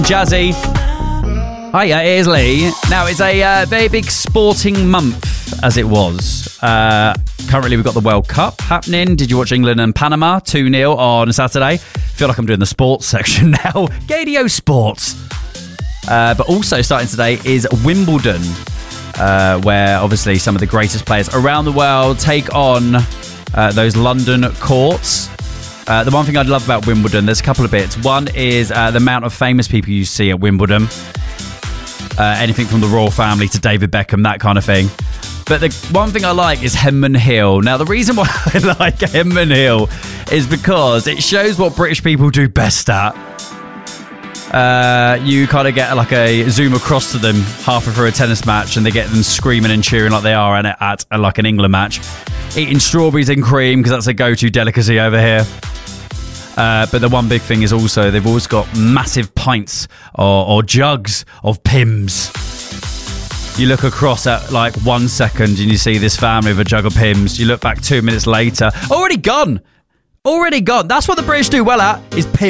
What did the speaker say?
Jazzy. Hiya, it is Lee. Now, it's a very big sporting month, as it was. Currently, we've got the World Cup happening. Did you watch England and Panama 2-0 on Saturday? Feel like I'm doing the sports section now. Gadio Sports. But also starting today is Wimbledon, where obviously some of the greatest players around the world take on those London courts. The one thing I'd love about Wimbledon, there's a couple of bits. One is the amount of famous people you see at Wimbledon. Anything from the royal family to David Beckham, that kind of thing. But the one thing I like is Henman Hill. Now, the reason why I like Henman Hill is because it shows what British people do best at. You kind of get like a zoom across to them halfway through a tennis match and they get them screaming and cheering like they are at like an England match. Eating strawberries and cream because that's a go-to delicacy over here. But the one big thing is also they've always got massive pints or jugs of Pimm's. You look across at like 1 second and you see this family with a jug of Pimm's. You look back 2 minutes later, already gone. That's what the British do well at, is Pimm's.